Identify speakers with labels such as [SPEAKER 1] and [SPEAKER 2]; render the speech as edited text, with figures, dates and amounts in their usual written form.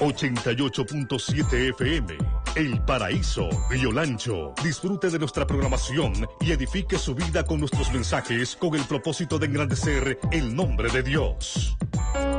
[SPEAKER 1] 88.7 FM, El Paraíso, Río Lancho. Disfrute de nuestra programación y edifique su vida con nuestros mensajes con el propósito de engrandecer el nombre de Dios.